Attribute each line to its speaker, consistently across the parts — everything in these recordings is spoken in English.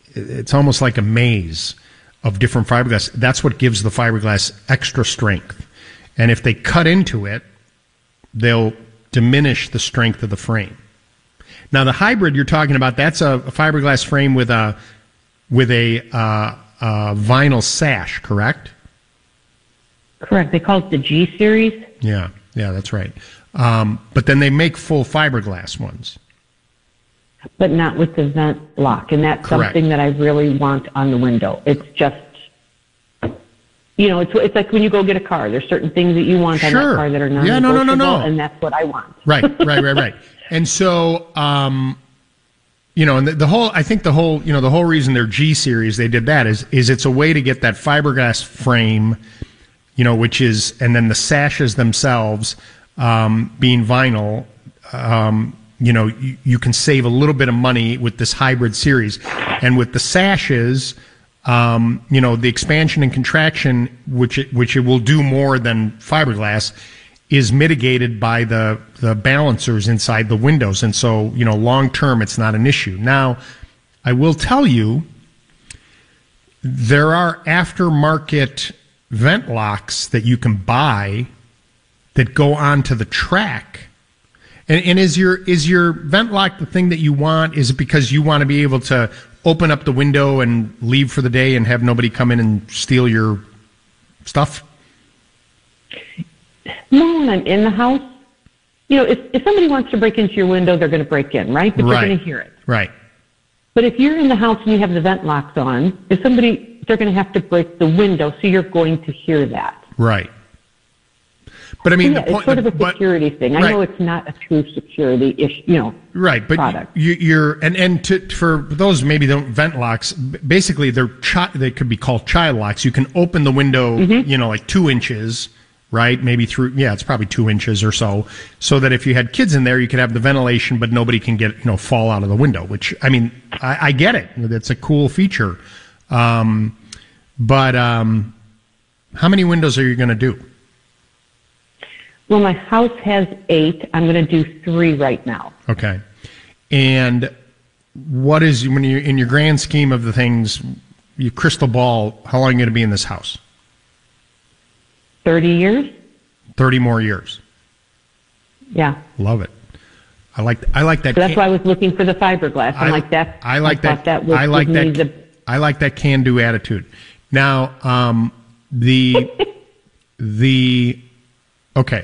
Speaker 1: it's almost like a maze of different fiberglass. That's what gives the fiberglass extra strength. And if they cut into it, they'll diminish the strength of the frame. Now, the hybrid you're talking about, that's a fiberglass frame with a vinyl sash, correct?
Speaker 2: Correct. They call it the G series.
Speaker 1: Yeah, that's right. But then they make full fiberglass ones.
Speaker 2: But not with the vent lock, and that's
Speaker 1: Correct.
Speaker 2: something that I really want on the window. It's just, it's like when you go get a car. There's certain things that you want on that car that are non-negotiable,
Speaker 1: no.
Speaker 2: and that's what I want.
Speaker 1: Right. And so, and the whole reason they're G series, they did that is it's a way to get that fiberglass frame, which is, and then the sashes themselves, being vinyl, you can save a little bit of money with this hybrid series. And with the sashes, the expansion and contraction, which it will do more than fiberglass, is mitigated by the balancers inside the windows. And so, long term, it's not an issue. Now, I will tell you, there are aftermarket vent locks that you can buy that go onto the track. And is your vent lock the thing that you want? Is it because you want to be able to open up the window and leave for the day and have nobody come in and steal your stuff?
Speaker 2: No, when I'm in the house, if somebody wants to break into your window, they're going to break in, right? But they're going to hear it.
Speaker 1: Right.
Speaker 2: But if you're in the house and you have the vent locks on, they're going to have to break the window, so you're going to hear that.
Speaker 1: Right. But I mean,
Speaker 2: it's sort of a security thing. I know it's not a true security issue,
Speaker 1: right? But
Speaker 2: product.
Speaker 1: For those maybe don't vent locks, basically they could be called child locks. You can open the window, like 2 inches, right? Maybe through, it's probably 2 inches or so that if you had kids in there, you could have the ventilation, but nobody can get fall out of the window. Which I mean, I get it. That's a cool feature. But how many windows are you going to do?
Speaker 2: Well, my house has 8. I'm going to do 3 right now.
Speaker 1: Okay. And what is, when you're in your grand scheme of the things, your crystal ball, how long are you going to be in this house?
Speaker 2: 30 years.
Speaker 1: 30 more years.
Speaker 2: Yeah.
Speaker 1: Love it. I like that.
Speaker 2: So that's why I was looking for the fiberglass. I like that
Speaker 1: can-do attitude. Now, okay.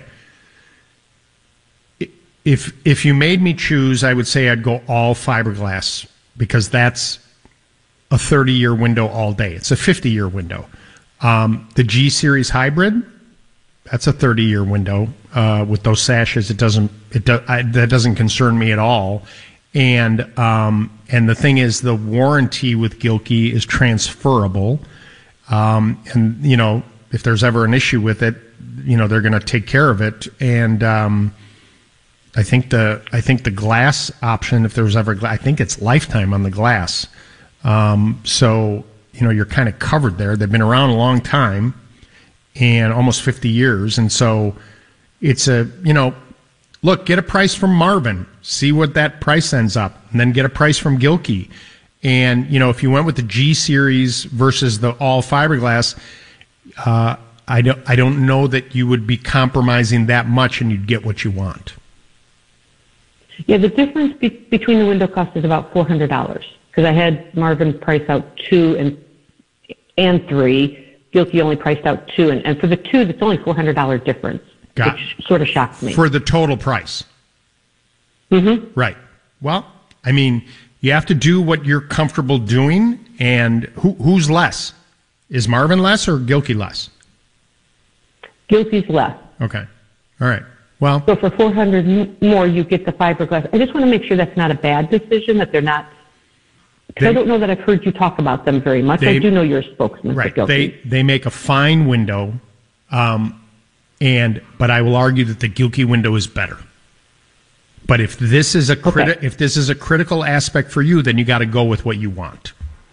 Speaker 1: If you made me choose, I would say I'd go all fiberglass because that's a 30-year window all day. It's a 50-year window. The G Series hybrid, that's a 30-year window with those sashes. That doesn't concern me at all. And the thing is, the warranty with Gilkey is transferable. And if there's ever an issue with it, they're going to take care of it. And I think the glass option, if there was ever I think it's lifetime on the glass. So you're kind of covered there. They've been around a long time, and almost 50 years. And so it's look, get a price from Marvin, see what that price ends up, and then get a price from Gilkey. And if you went with the G Series versus the all fiberglass, I don't know that you would be compromising that much, and you'd get what you want.
Speaker 2: Yeah, the difference between the window cost is about $400 because I had Marvin price out 2 and 3. Gilkey only priced out 2, and for the 2, that's only $400 difference, which sort of shocked me.
Speaker 1: For the total price.
Speaker 2: Mm-hmm.
Speaker 1: Right. Well, I mean, you have to do what you're comfortable doing, and who's less? Is Marvin less or Gilkey less?
Speaker 2: Gilkey's less.
Speaker 1: Okay. All right. Well,
Speaker 2: so for $400 more, you get the fiberglass. I just want to make sure that's not a bad decision, that they're not. Because I don't know that I've heard you talk about them very much. I do know you're a spokesman for Gilkey.
Speaker 1: They make a fine window, but I will argue that the Gilkey window is better. But if this is a critical aspect for you, then you got to go with what you want.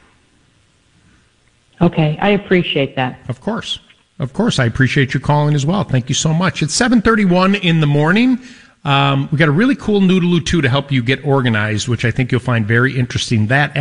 Speaker 1: Okay, I appreciate that. Of course. Of course, I appreciate you calling as well. Thank you so much. It's 7:31 in the morning. We got a really cool Noodaloo 2 to help you get organized, which I think you'll find very interesting. That